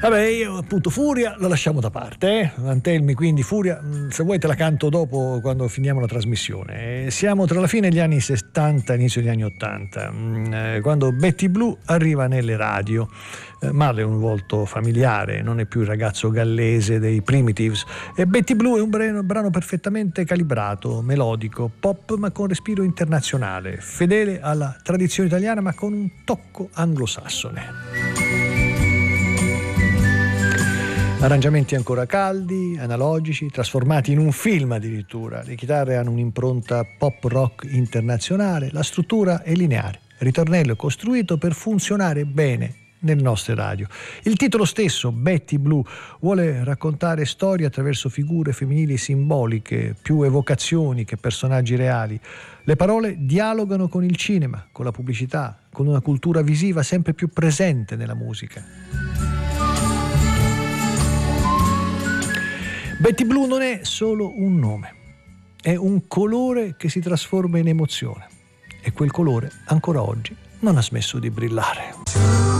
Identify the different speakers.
Speaker 1: Vabbè, io appunto Furia la lasciamo da parte, Antelmi, quindi Furia, se vuoi te la canto dopo quando finiamo la trasmissione. Siamo tra la fine degli anni 70 e inizio degli anni 80, quando Betty Blue arriva nelle radio. Marley è un volto familiare, non è più il ragazzo gallese dei Primitives, e Betty Blue è un brano perfettamente calibrato, melodico, pop ma con respiro internazionale, fedele alla tradizione italiana ma con un tocco anglosassone. Arrangiamenti ancora caldi, analogici, trasformati in un film addirittura. Le chitarre hanno un'impronta pop rock internazionale, la struttura è lineare, il ritornello è costruito per funzionare bene nelle nostre radio. Il titolo stesso, Betty Blue, vuole raccontare storie attraverso figure femminili simboliche, più evocazioni che personaggi reali. Le parole dialogano con il cinema, con la pubblicità, con una cultura visiva sempre più presente nella musica. Betty Blue non è solo un nome, è un colore che si trasforma in emozione, e quel colore ancora oggi non ha smesso di brillare.